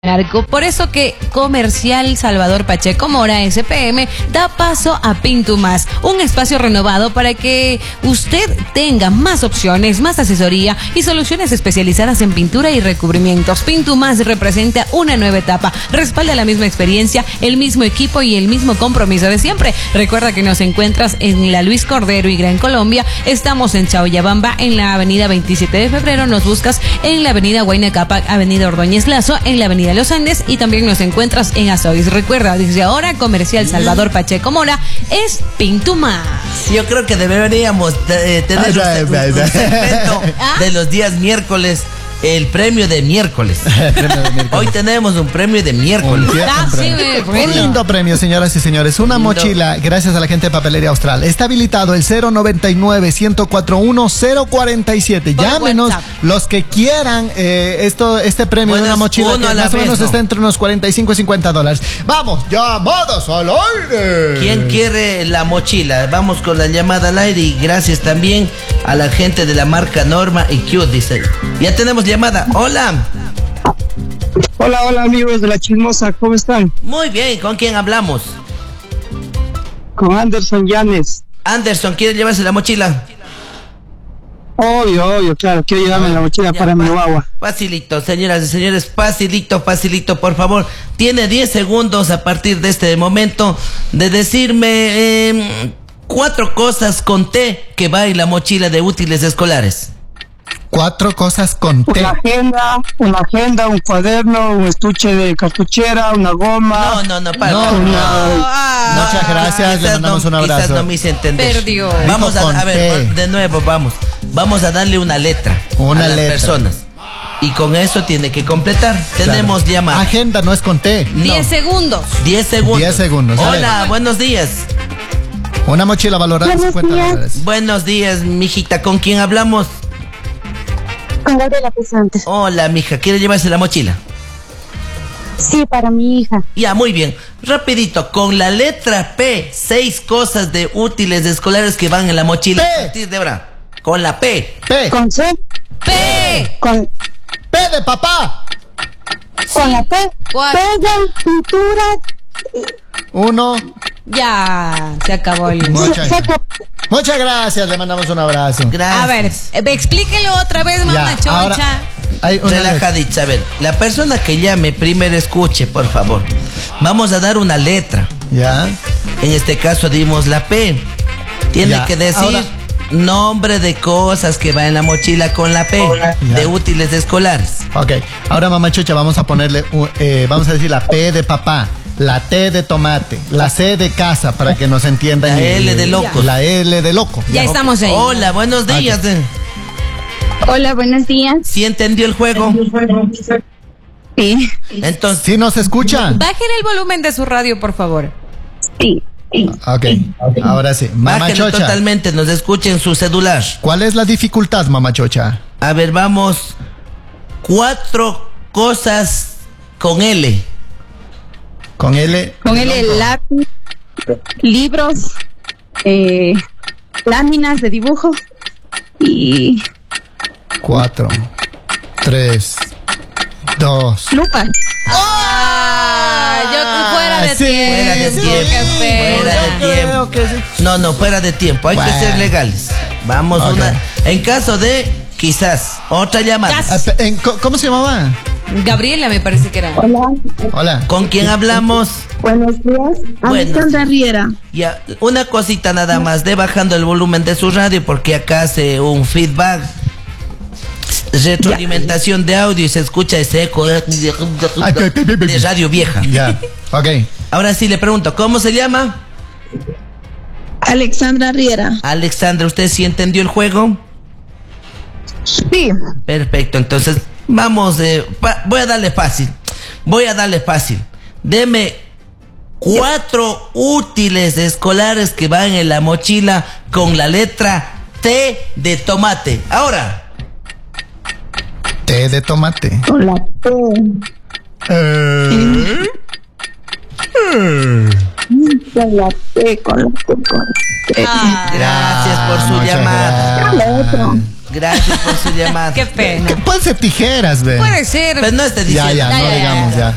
Por eso que Comercial Salvador Pacheco Mora SPM da paso a Pintumas, un espacio renovado para que usted tenga más opciones, más asesoría y soluciones especializadas en pintura y recubrimientos. Pintumas representa una nueva etapa, respalda la misma experiencia, el mismo equipo y el mismo compromiso de siempre. Recuerda que nos encuentras en la Luis Cordero y Gran Colombia, estamos en Chaoyabamba, en la avenida 27 de febrero, nos buscas en la avenida Huayna Cápac, avenida Ordóñez Lazo, en la avenida Los Andes y también nos encuentras en Azogues. Recuerda, desde ahora Comercial Salvador Pacheco Mora es Pintumas. Yo creo que deberíamos tener un segmento de los días miércoles. El premio de miércoles. Hoy tenemos un premio de miércoles. Un lindo premio, señoras y señores. Una mochila, gracias a la gente de Papelería Austral. Está habilitado el 099-141-047. Llámenos los que quieran este premio de una mochila que más o menos está entre unos 45 y 50 dólares. Vamos, llamadas al aire. ¿Quién quiere la mochila? Vamos con la llamada al aire y gracias también a la gente de la marca Norma y Q, dice. Ya tenemos llamada. Hola. Hola amigos de La Chismosa, ¿cómo están? Muy bien, ¿con quién hablamos? Con Anderson Llanes. Anderson, ¿quiere llevarse la mochila? Obvio, claro, quiero llevarme la mochila para mi guagua. Facilito, señoras y señores, facilito, por favor. Tiene 10 segundos a partir de este momento de decirme 4 cosas con T que va en la mochila de útiles escolares. 4 cosas con T. Una agenda, un cuaderno, un estuche de cartuchera, una goma. Muchas gracias, le mandamos un abrazo. Quizás no me hice entender. Perdió. Vamos a ver, de nuevo, vamos a darle una letra a las personas. Y con eso tiene que completar. Tenemos llamada. Agenda no es con T. 10 segundos. 10 segundos. 10 segundos. Hola, buenos días. Una mochila valorada en 50 dólares. Buenos días, mijita. ¿Con quién hablamos? Con Gabriela Pesantes. Hola, mija. ¿Quiere llevarse la mochila? Sí, para mi hija. Ya, muy bien. Rapidito, con la letra P, 6 cosas de útiles escolares que van en la mochila. A partir de ahora, con la P. ¿Con C? P. Con P de papá. Con la P. Pega, pintura. 1. Ya, se acabó el... Muchas gracias, le mandamos un abrazo. Gracias. A ver, explíquelo otra vez, mamá Chocha. Relajadita, a ver, la persona que llame primero escuche, por favor. Vamos a dar una letra. Ya. En este caso dimos la P. Tiene que decir nombre de cosas que va en la mochila con la P, de útiles escolares. Ok, ahora mamá Chocha, vamos a ponerle, vamos a decir la P de papá, la T de tomate, la C de casa, para que nos entiendan. La L de loco. La L de loco. Ya estamos ahí. Hola, buenos días. Hola, buenos días. ¿Sí entendió el juego? Sí. Entonces, ¿sí nos escucha? Bajen el volumen de su radio, por favor. Sí. Ok, ahora sí. Mamá bájelo Chocha. Totalmente, nos escuchen su celular. ¿Cuál es la dificultad, mamá Chocha? A ver, vamos. 4 cosas con L. Con L. Con el lápiz, libros, láminas de dibujo y 4, 3, 2. lupa. Yo fuera de tiempo. Fuera de tiempo. Fuera de tiempo. No, fuera de tiempo. Hay que ser legales. Vamos, en caso de quizás otra llamada. ¿Cómo se llamaba? Gabriela me parece que era. Hola. ¿Con quién hablamos? Buenos días. Alexandra Riera. Ya, una cosita nada más, de bajando el volumen de su radio porque acá hace un feedback, retroalimentación de audio y se escucha ese eco de radio vieja. Ya, ok. Ahora sí le pregunto, ¿cómo se llama? Alexandra Riera. Alexandra, ¿usted sí entendió el juego? Sí. Perfecto, entonces vamos, voy a darle fácil. Deme 4 útiles escolares que van en la mochila con la letra T de tomate. Ahora. T de tomate. Con la T. Con la T. Gracias por su llamada. Gracias por su llamada. Qué pena. Puede ser tijeras, ve. Puede ser. Pero no esté diciendo. Ya, no digamos ya.